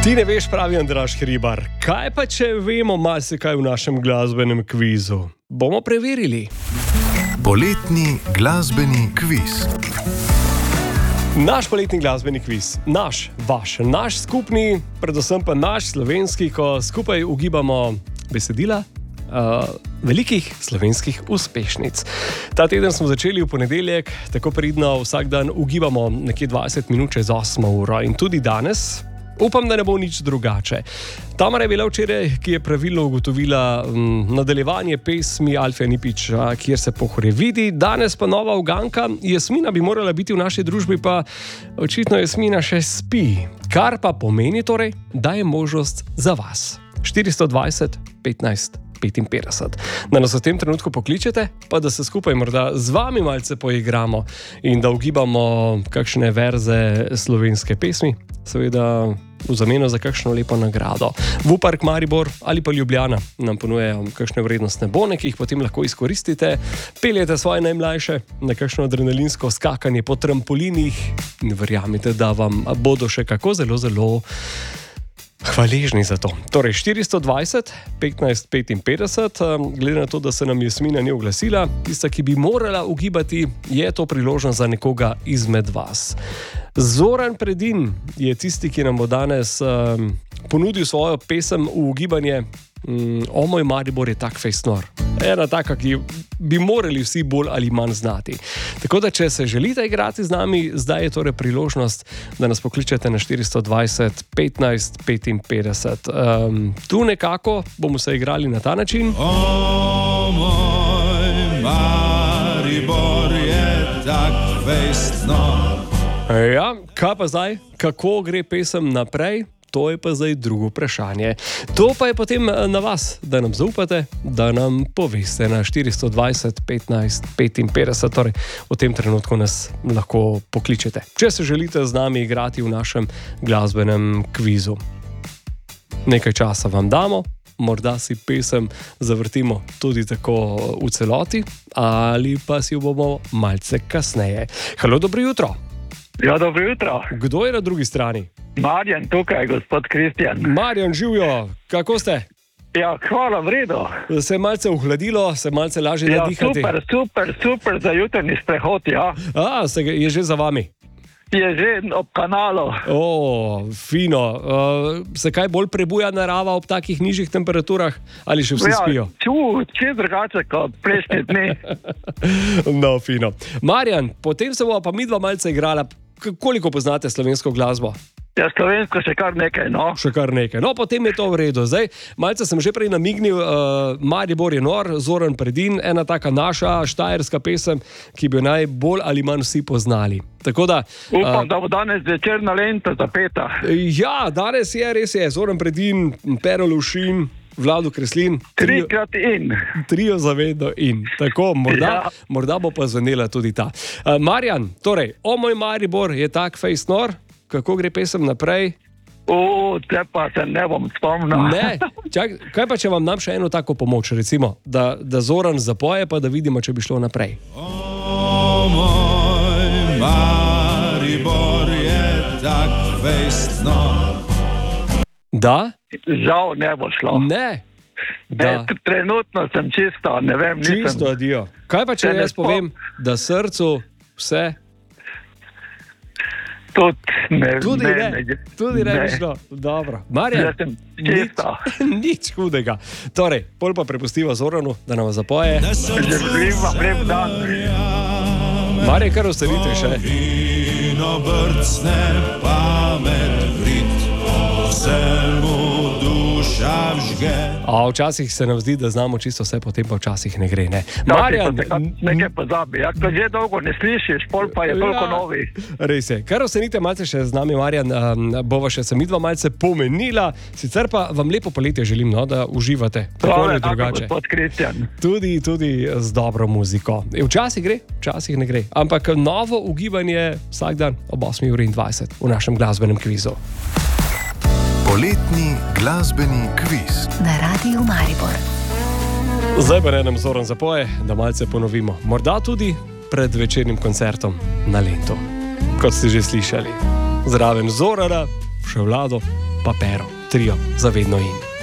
Ti ne veš, pravi Andraž Hribar. Kaj pa, če vemo marsikaj v našem glasbenem kvizu? Bomo preverili. Poletni glasbeni kviz. Naš poletni glasbeni kviz. Naš, vaš, naš skupni, predvsem pa naš slovenski, ko skupaj ugibamo besedila velikih slovenskih uspešnic. Ta teden smo začeli v ponedeljek, tako pridno vsak dan ugibamo nekje 20 minut čez 8 uro in tudi danes. Upam, da ne bo nič drugače. Tamara je bila včeraj, ki je pravilno ugotovila nadaljevanje pesmi Alfija Nipiča, kjer se pohore vidi. Danes pa nova uganka. Jasmina bi morala biti v naši družbi, pa očitno Jasmina še spi. Kar pa pomeni torej, da je možnost za vas. 420 15 55. Da nas v tem trenutku pokličete, pa da se skupaj morda z vami malce poigramo in da ugibamo kakšne verze slovenske pesmi, seveda v zameno za kakšno lepo nagrado. Vupark Maribor ali pa Ljubljana nam ponujajo kakšne vrednostne bone, ki jih potem lahko izkoristite, peljete svoje najmlajše na kakšno adrenalinsko skakanje po trampolinih in verjamite, da vam bodo še kako zelo, zelo hvaležni za to. Torej 420 15 55, glede na to, da se nam Jasmina ni oglasila, tista, ki bi morala ugibati, je to priložnost za nekoga izmed vas. Zoran Predin je tisti, ki nam bo danes ponudil svojo pesem v ugibanje. O moj Maribor je tak fejst nor. Ena taka, ki bi morali vsi bolj ali manj znati. Tako da, če se želite igrati z nami, zdaj je torej priložnost, da nas pokličete na 420 15 55. Tu nekako bomo se igrali na ta način. O moj Maribor je tak fejst nor. Ja, kaj pa zdaj? Kako gre pesem naprej? To je pa zdaj drugo vprašanje. To pa je potem na vas, da nam zaupate, da nam poveste na 420 15 55. Torej, v tem trenutku nas lahko pokličete, če se želite z nami igrati v našem glasbenem kvizu. Nekaj časa vam damo, morda si pesem zavrtimo tudi tako v celoti, ali pa si jo bomo malce kasneje. Halo, dobro jutro. Ja, dobro jutro. Kdo je na drugi strani? Marjan tukaj, gospod Kristjan. Marjan, živjo, kako ste? Ja, hvala, v redu. Se je malce ohladilo, se malce lažje nadihati? Super za jutrni sprehod, ja. Je že za vami? Je že ob kanalu. Fino. Se kaj bolj prebuja narava ob takih nižjih temperaturah? Ali še vsi spijo? Če drugače kot prejšnji dni. No, fino. Marjan, potem se bomo pa midva malce igrala. Koliko poznate slovensko glasbo? Ja, slovensko še kar nekaj, no. Še kar nekaj. No, potem je to v redu. Zdaj, malce sem že prej namignil, Maribor je nor, Zoran Predin, ena taka naša štajerska pesem, ki bi jo najbolj ali manj vsi poznali. Tako da... Upam, da bo danes večerna lenta zapeta. Ja, danes je, res je. Zoran Predin, Pero Lovšin, Vlado Kreslin. Trikrat in. Trio zavedno in. Tako, morda bo pa zvenela tudi ta. Marjan, torej, O moj Maribor je tak fejst nor. Kako gre pesem naprej? Te pa se ne bom spomnil. Ne, kaj pa, če vam dam še eno tako pomoč, recimo, da Zoran zapoje, pa da vidimo, če bi šlo naprej. O moj Maribor je tak fejst nor. Da? Žal ne bo šlo. Ne. Trenutno sem čisto, ne vem, nisem. Čisto adijo. Kaj pa, če jaz povem, da srcu vse... Tudi ne bi šlo. Dobro. Marjan, nič hudega. Torej, pol pa prepustiva Zoranu, da nam zapoje. Želim vam lep dan. Marjan, kar ostanite še. Vino brcne pamet vrit, vsemu duša vžge. A včasih se nam zdi, da znamo čisto vse, potem pa včasih ne gre, ne? Marjan! Nekaj pozabi, ko že dolgo ne slišiš, pol pa je toliko novi. Res je. Kar ostanite malce še z nami, Marjan, bova še se midva malce pomenila, sicer pa vam lepo poletje želim, no, da uživate. Tako ali drugače. Gospod Kristjan. Tudi z dobro muziko. Včasih gre, včasih ne gre. Ampak novo ugibanje vsak dan ob 8:20 v našem glasbenem kvizu. Poletni glasbeni kviz na Radiu Maribor. Zdaj pa nam Zoran zapoje, da malce ponovimo. Morda tudi pred večernim koncertom na Lentu. Kot ste že slišali. Zraven Zorana, še Vlado pa Pero, trio za vedno in.